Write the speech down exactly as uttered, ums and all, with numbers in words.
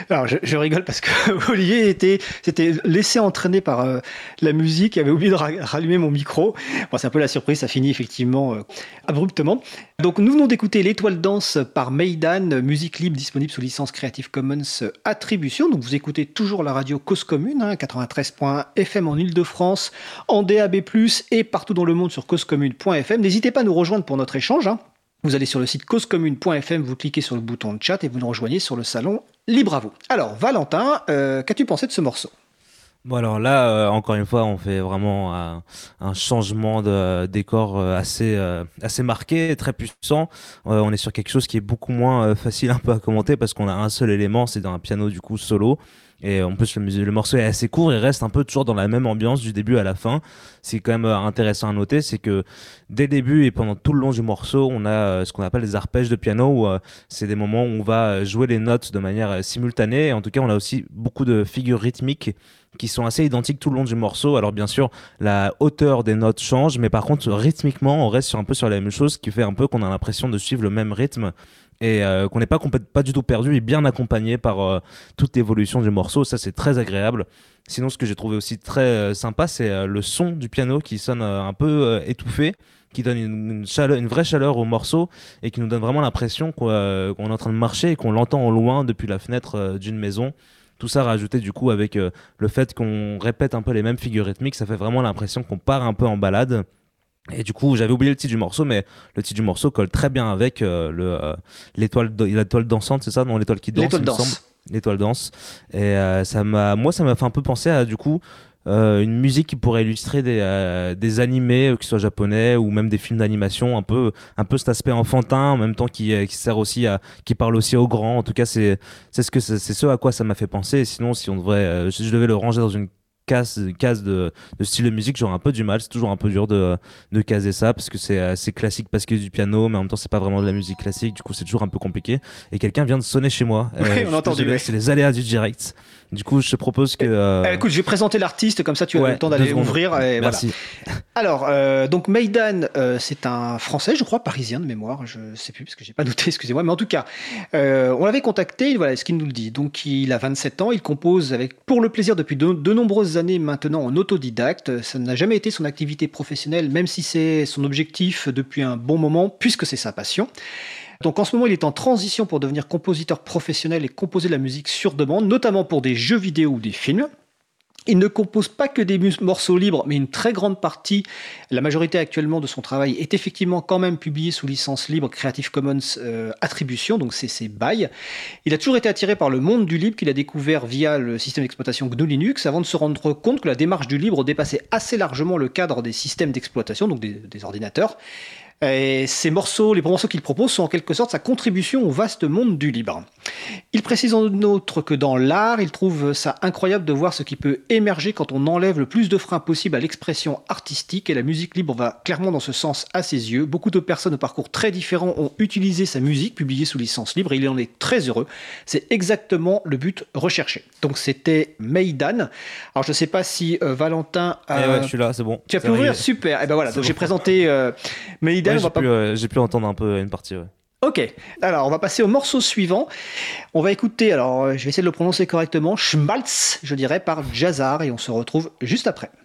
Alors, je, je rigole parce que Olivier était, s'était laissé entraîner par euh, la musique, il avait oublié de ra- rallumer mon micro. Bon, c'est un peu la surprise, ça finit effectivement euh, abruptement. Donc, nous venons d'écouter L'Étoile Danse par Maidan, musique libre disponible sous licence Creative Commons Attribution. Donc, vous écoutez toujours la radio Cause Commune, hein, quatre-vingt-treize point F M en Ile-de-France, en D A B plus, et partout dans le monde sur causecommune point F M. N'hésitez pas à nous rejoindre pour notre échange, hein. Vous allez sur le site causecommune point F M, vous cliquez sur le bouton de chat et vous nous rejoignez sur le salon Libre à vous. Alors, Valentin, euh, qu'as-tu pensé de ce morceau ? Bon alors là, euh, encore une fois, on fait vraiment un, un changement de décor euh, assez euh, assez marqué, très puissant. Euh, on est sur quelque chose qui est beaucoup moins euh, facile un peu à commenter parce qu'on a un seul élément, c'est un piano du coup solo. Et en plus, le, le morceau est assez court et reste un peu toujours dans la même ambiance du début à la fin. C'est quand même euh, intéressant à noter, c'est que dès le début et pendant tout le long du morceau, on a euh, ce qu'on appelle des arpèges de piano, où euh, c'est des moments où on va jouer les notes de manière euh, simultanée. Et en tout cas, on a aussi beaucoup de figures rythmiques qui sont assez identiques tout le long du morceau. Alors bien sûr, la hauteur des notes change, mais par contre, rythmiquement, on reste sur un peu sur la même chose, ce qui fait un peu qu'on a l'impression de suivre le même rythme et euh, qu'on n'est pas, complè- pas du tout perdu et bien accompagné par euh, toute l'évolution du morceau. Ça, c'est très agréable. Sinon, ce que j'ai trouvé aussi très euh, sympa, c'est euh, le son du piano qui sonne euh, un peu euh, étouffé, qui donne une, une, chaleur, une vraie chaleur au morceau et qui nous donne vraiment l'impression qu'on, euh, qu'on est en train de marcher et qu'on l'entend au loin depuis la fenêtre euh, d'une maison. Tout ça rajouté du coup avec euh, le fait qu'on répète un peu les mêmes figures rythmiques, ça fait vraiment l'impression qu'on part un peu en balade. Et du coup, j'avais oublié le titre du morceau, mais le titre du morceau colle très bien avec euh, le, euh, l'étoile, l'étoile dansante, c'est ça? Non, l'étoile qui danse, L'étoile il me semble. danse. L'étoile danse. Et euh, ça m'a, moi, ça m'a fait un peu penser à du coup euh, une musique qui pourrait illustrer des, euh, des animés, euh, que ce soit japonais ou même des films d'animation, un peu, un peu cet aspect enfantin, en même temps qui, euh, qui sert aussi à, qui parle aussi aux grands. En tout cas, c'est, c'est ce que c'est, c'est ce à quoi ça m'a fait penser. Et sinon, si on devrait, euh, si je devais le ranger dans une case, case de, de style de musique, j'aurais un peu du mal. C'est toujours un peu dur de, de caser ça parce que c'est assez classique parce qu'il y a du piano, mais en même temps, c'est pas vraiment de la musique classique. Du coup, c'est toujours un peu compliqué. Et quelqu'un vient de sonner chez moi. Oui, Euh, on je a suis entendu. désolé, Ouais. c'est les aléas du direct. Du coup, je te propose que. Euh, Euh... écoute, je vais présenter l'artiste, comme ça tu as ouais, le temps deux d'aller secondes. ouvrir. Et Merci. voilà. Alors, euh, donc Maidan, euh, c'est un Français, je crois, parisien de mémoire, je ne sais plus parce que j'ai pas noté, excusez-moi, mais en tout cas, euh, on l'avait contacté, voilà ce qu'il nous le dit. Donc, il a vingt-sept ans, il compose avec pour le plaisir depuis de, de nombreuses années maintenant en autodidacte. Ça n'a jamais été son activité professionnelle, même si c'est son objectif depuis un bon moment, puisque c'est sa passion. Donc en ce moment, il est en transition pour devenir compositeur professionnel et composer de la musique sur demande, notamment pour des jeux vidéo ou des films. Il ne compose pas que des mus- morceaux libres, mais une très grande partie, la majorité actuellement de son travail est effectivement quand même publiée sous licence libre Creative Commons euh, Attribution, donc c'est ses bails. Il a toujours été attiré par le monde du libre qu'il a découvert via le système d'exploitation G N U Linux, avant de se rendre compte que la démarche du libre dépassait assez largement le cadre des systèmes d'exploitation, donc des, des ordinateurs. Et ces morceaux, les morceaux qu'il propose sont en quelque sorte sa contribution au vaste monde du libre. Il précise en outre que dans l'art, il trouve ça incroyable de voir ce qui peut émerger quand on enlève le plus de freins possible à l'expression artistique, et la musique libre va clairement dans ce sens à ses yeux. Beaucoup de personnes au parcours très différents ont utilisé sa musique publiée sous licence libre et il en est très heureux. C'est exactement le but recherché. Donc c'était Maidan. Alors je ne sais pas si euh, Valentin a... Eh ouais, je suis là, c'est bon. Tu as C'est pu ouvrir, arrivé. super. Et ben voilà, C'est donc bon. j'ai présenté euh, Maidan. Ouais, On va j'ai, pas... pu, euh, j'ai pu entendre un peu une partie. Ouais. Ok, alors on va passer au morceau suivant. On va écouter, alors euh, je vais essayer de le prononcer correctement, Schmaltz, je dirais, par Jazzar, et on se retrouve juste après.